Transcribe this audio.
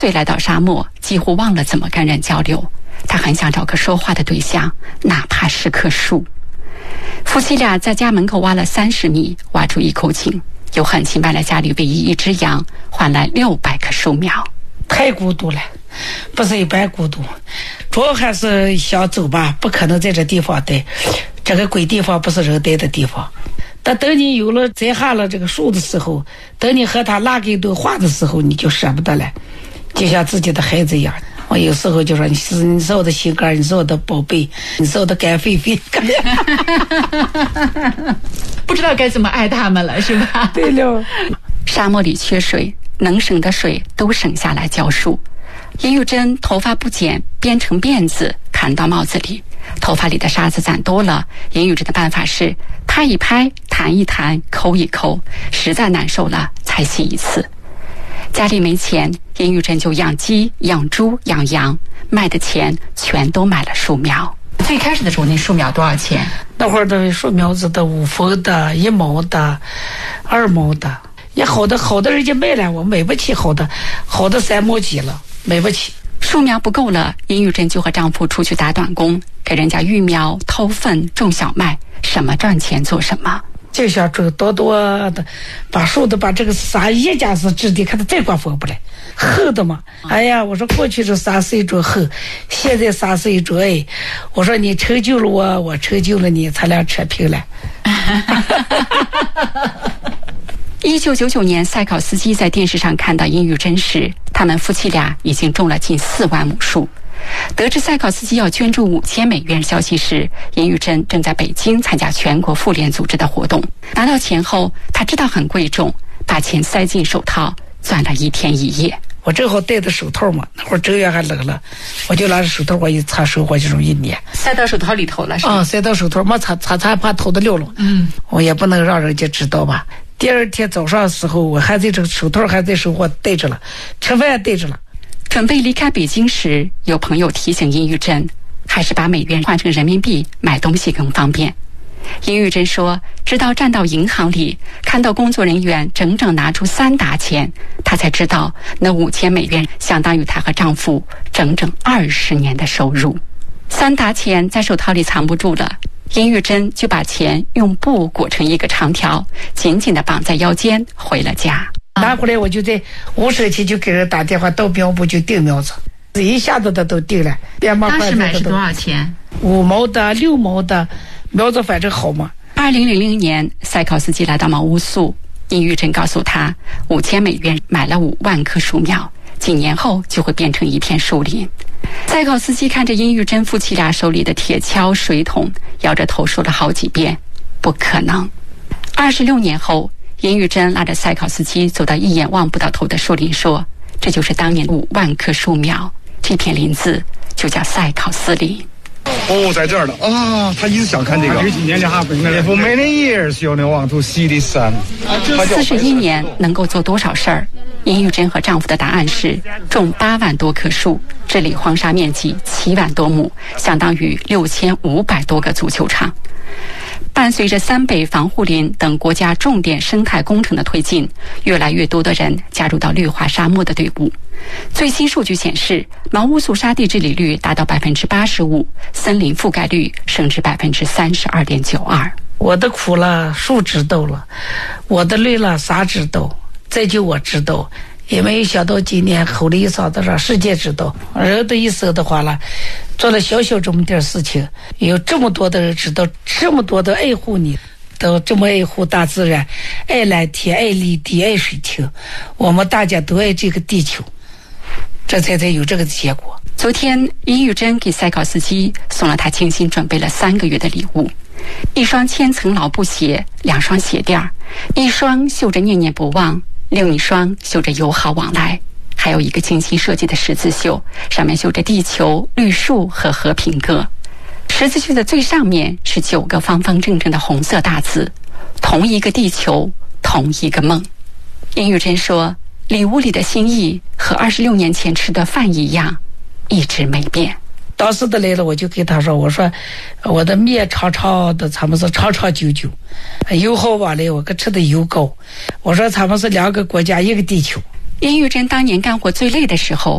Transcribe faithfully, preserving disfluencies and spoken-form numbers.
岁来到沙漠，几乎忘了怎么跟人交流。他很想找个说话的对象，哪怕是棵树。夫妻俩在家门口挖了三十米，挖出一口井，又狠心卖了家里唯一一只羊，换来六百棵树苗。 太孤独了，不是一般孤独，主要还是想走吧，不可能在这地方待，这个鬼地方不是人待的地方。但等你有了栽下了这个树的时候，等你和他拉给一顿话的时候，你就舍不得了，就像自己的孩子一样。我有时候就说你是你是我的心肝，你是我的宝贝，你是我的干狒狒。 不知道该怎么爱他们了，是吧？ 对了， 沙漠里缺水，能省的水都省下来浇树。严玉珍头发不剪，编成辫子砍到帽子里，头发里的沙子攒多了，严玉珍的办法是拍一拍，弹一弹，抠一抠，实在难受了才洗一次。家里没钱，严玉珍就养鸡、养猪、养羊，卖的钱全都买了树苗。最开始的时候，那树苗多少钱？ 那会儿的树苗子的五分的、一毛的、二毛的，也好的好的人家卖了，我买不起好的，好的三毛几了，买不起。 树苗不够了，严玉珍就和丈夫出去打短工，给人家育苗、掏粪、种小麦，什么赚钱做什么。 就想种多多的，把树的把这个沙一家是质地，看它再刮风不来，厚的嘛。哎呀，我说过去这沙是一种厚，现在沙是一种爱。我说你成就了我，我成就了你，咱俩扯平了。 一九九九年，赛考斯基在电视上看到严玉珍时，他们夫妻俩已经种了近四万亩树。得知赛考斯基要捐助五千美元消息时，严玉珍正在北京参加全国妇联组织的活动。拿到钱后，他知道很贵重，把钱塞进手套，攥了一天一夜。 我正好戴着手套嘛，那会儿正月还冷了，我就拿着手套，我一擦手，我就容易捏。 塞到手套里头了是吧？ 啊、嗯，塞到手套，没擦擦擦，怕头的溜了。嗯，我也不能让人家知道吧。第二天早上的时候，我还在这个手套还在手，我戴着了，吃饭戴着了。 准备离开北京时，有朋友提醒严玉珍，还是把美元换成人民币买东西更方便。严玉珍说，直到站到银行里，看到工作人员整整拿出三沓钱，她才知道那五千美元相当于她和丈夫整整二十年的收入。三沓钱在手套里藏不住了，严玉珍就把钱用布裹成一个长条，紧紧地绑在腰间，回了家。 拿回来我就在五舍期就给人打电话，到苗圃就订苗子，一下子的都订了。 当时买是多少钱？ 五毛的、六毛的苗子，反正好嘛。 二零零零年，赛考斯基来到毛乌素，严玉珍告诉他，五千美元买了五万棵树苗，几年后就会变成一片树林。赛考斯基看着严玉珍夫妻俩手里的铁锹、水桶，摇着头说了好几遍：“不可能。”二十六年后。严玉珍拉着赛考斯基走到一眼望不到头的树林，说：“这就是当年五万棵树苗，这片林子就叫赛考斯林。” 哦，在这儿了啊！他一直想看这个。For many years, you want to see this sun。 四十一年能够做多少事儿？严玉珍和丈夫的答案是种八万多棵树，治理荒沙面积七万多亩，相当于六千五百多个足球场。伴随着三北防护林等国家重点生态工程的推进，越来越多的人加入到绿化沙漠的队伍。最新数据显示，毛乌素沙地治理率达到百分之八十五，森林覆盖率升至百分之三十二点九二。 我的苦了，树知道了；我的累了，沙知道。再就我知道。也没有想到今年吼了一嗓子，让世界知道。人的一生的话了，做了小小这么点事情，有这么多的人知道，这么多的爱护你，都这么爱护大自然，爱蓝天，爱绿地，爱水清。我们大家都爱这个地球，这才才有这个结果。 昨天，严玉珍给赛考斯基送了他精心准备了三个月的礼物：一双千层老布鞋，两双鞋垫儿，一双绣着念念不忘。另一双绣着友好往来，还有一个精心设计的十字绣，上面绣着地球、绿树和和平鸽。十字绣的最上面是九个方方正正的红色大字：同一个地球，同一个梦。严玉珍说，礼物里的心意和二十六年前吃的饭一样，一直没变。 当时的来了，我就跟他说，我说我的面长长的，咱们是长长久久，油好往来，我可吃的油高。我说咱们是两个国家一个地球。 严玉珍当年干活最累的时候，